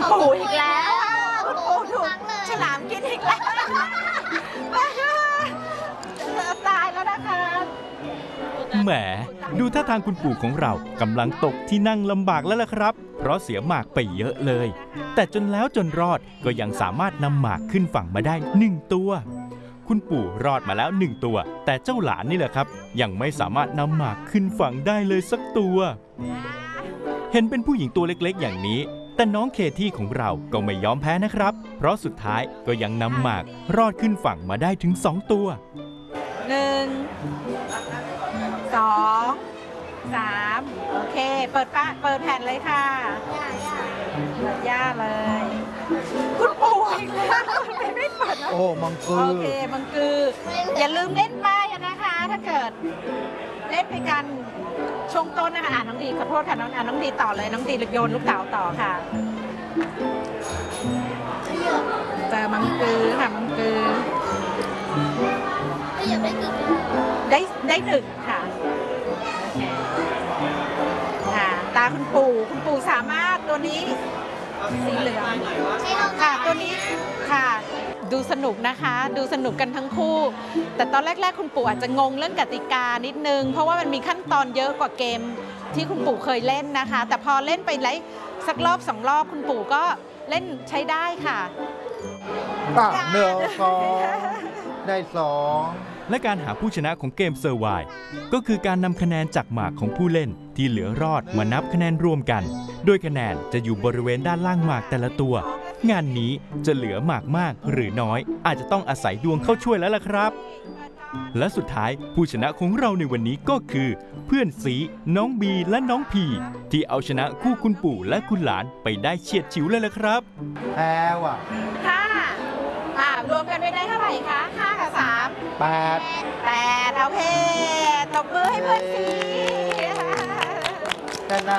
ปู่อีกแล้วคุณปู่ถูกฉลามกินอีกแล้วตายแล้วนะคะแหมดูท่าทางคุณปู่ของเรากำลังตกที่นั่งลำบากแล้วล่ะครับเพราะเสียหมากไปเยอะเลยแต่จนแล้วจนรอดก็ยังสามารถนำหมากขึ้นฝั่งมาได้1ตัวคุณปู่รอดมาแล้ว1ตัวแต่เจ้าหลานนี่แหละครับยังไม่สามารถนำหมากขึ้นฝั่งได้เลยสักตัวเห็นเป็นผู้หญิงตัวเล็กๆอย่างนี้แต่น้องเคที่ของเราก็ไม่ยอมแพ้นะครับเพราะสุดท้ายก็ยังนำหมากรอดขึ้นฝั่งมาได้ถึง2ตัว 1 2 3โอเคเปิดแผ่นเลยค่ะย่าเลยคุณปู่อีกแล้วไม่เปิดนะโอ้มังกือโอเคมังกืออย่าลืมเล่นป้ายนะคะถ้าเกิดเล่นไปกันช่วงต้นนะคะน้องดีขอโทษค่ะน้องดีต่อเลยน้องดีโยนลูกเต๋าต่อค่ะเจอมังกือค่ะมังกือได้1ค่ะตาคุณปู่สามารถตัวนี้สีเหลืองค่ะตัวนี้ค่ะดูสนุกนะคะดูสนุกกันทั้งคู่แต่ตอนแรกๆคุณปู่อาจจะงงเรื่องกติกานิดนึงเพราะว่ามันมีขั้นตอนเยอะกว่าเกมที่คุณปู่เคยเล่นนะคะแต่พอเล่นไปสักรอบ2 รอบคุณปู่ก็เล่นใช้ได้ค่ะ 1 2ได้2 และการหาผู้ชนะของเกมเซอร์ไวน์ก็คือการนำคะแนนจากหมากของผู้เล่นที่เหลือรอดมานับคะแนนรวมกันโดยคะแนนจะอยู่บริเวณด้านล่างหมากแต่ละตัวงานนี้จะเหลือหมากมากหรือน้อยอาจจะต้องอาศัยดวงเข้าช่วยแล้วล่ะครับและสุดท้ายผู้ชนะของเราในวันนี้ก็คือเพื่อนสีน้องบีและน้องพีที่เอาชนะคู่คุณปู่และคุณหลานไปได้เฉียดฉิวเลยล่ะครับแพ้ว่ะรวมกันไปได้เท่าไหร่คะ5 กับ 3 8โอเคตบมือให้เพื่อนสีชนะ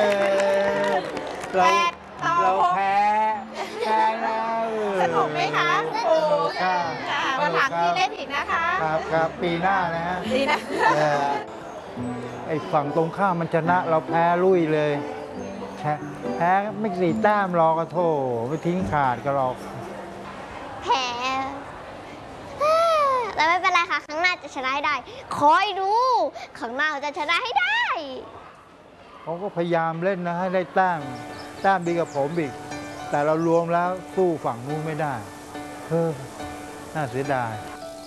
เราแพ้แล้วสนุกไหมคะปู่ค่ะวันหลังที่เล่นอีกนะคะครับปีหน้านะฮะดีนะไอ้ฝั่งตรงข้ามมันชนะเราแพ้ลุยเลยแพ้ไม่4 แต้มรอกระโถไม่ทิ้งขาดก็หรอกแพ้แต่ไม่เป็นไรค่ะครั้งหน้าจะชนะให้ได้คอยดูครั้งหน้าจะชนะให้ได้เขาก็พยายามเล่นนะให้ได้แต้มดีกับผมอีกแต่เรารวมแล้วสู้ฝั่งนู้นไม่ได้น่าเสียดาย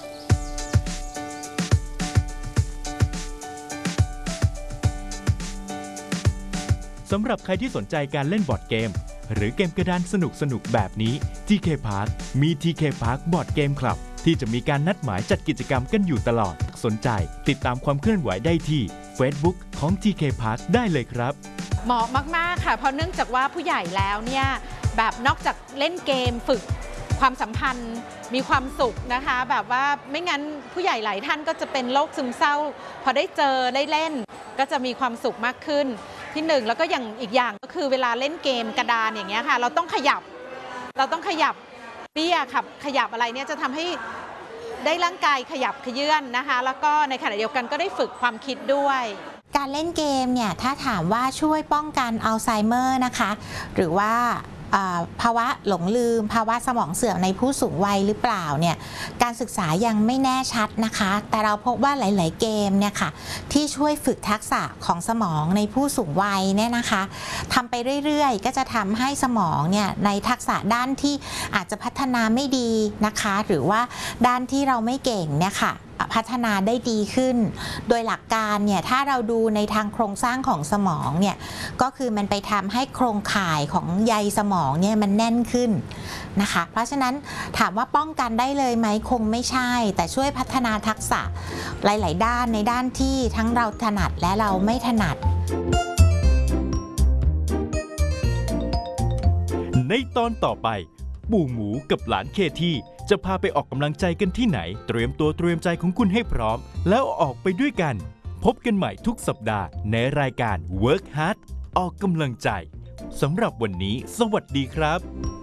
สำหรับใครที่สนใจการเล่นบอร์ดเกมหรือเกมกระดานสนุกๆแบบนี้ TK Park มี TK Park Board Game Club ที่จะมีการนัดหมายจัดกิจกรรมกันอยู่ตลอดสนใจติดตามความเคลื่อนไหวได้ที่ Facebook ของ TK Park ได้เลยครับเหมาะมากๆค่ะเพราะเนื่องจากว่าผู้ใหญ่แล้วเนี่ยแบบนอกจากเล่นเกมฝึกความสัมพันธ์มีความสุขนะคะแบบว่าไม่งั้นผู้ใหญ่หลายท่านก็จะเป็นโรคซึมเศร้าพอได้เจอได้เล่นก็จะมีความสุขมากขึ้นที่1แล้วก็อย่างอีกอย่างก็คือเวลาเล่นเกมกระดานอย่างเงี้ยค่ะเราต้องขยับเบี้ยขยับอะไรเนี่ยจะทำให้ได้ร่างกายขยับเขยื้อนนะคะแล้วก็ในขณะเดียวกันก็ได้ฝึกความคิดด้วยการเล่นเกมเนี่ยถ้าถามว่าช่วยป้องกันอัลไซเมอร์นะคะหรือว่าภาวะหลงลืมภาวะสมองเสื่อมในผู้สูงวัยหรือเปล่าเนี่ยการศึกษายังไม่แน่ชัดนะคะแต่เราพบว่าหลายๆเกมเนี่ยค่ะที่ช่วยฝึกทักษะของสมองในผู้สูงวัยเนี่ยนะคะทำไปเรื่อยๆก็จะทำให้สมองเนี่ยในทักษะด้านที่อาจจะพัฒนาไม่ดีนะคะหรือว่าด้านที่เราไม่เก่งเนี่ยค่ะพัฒนาได้ดีขึ้นโดยหลักการเนี่ยถ้าเราดูในทางโครงสร้างของสมองเนี่ยก็คือมันไปทำให้โครงข่ายของใยสมองเนี่ยมันแน่นขึ้นนะคะเพราะฉะนั้นถามว่าป้องกันได้เลยไหมคงไม่ใช่แต่ช่วยพัฒนาทักษะหลายๆด้านในด้านที่ทั้งเราถนัดและเราไม่ถนัดในตอนต่อไปปู่หมูกับหลานเคที่จะพาไปออกกำลังใจกันที่ไหนเตรียมตัวเตรียมใจของคุณให้พร้อมแล้วออกไปด้วยกันพบกันใหม่ทุกสัปดาห์ในรายการ Work Hard ออกกำลังใจสำหรับวันนี้สวัสดีครับ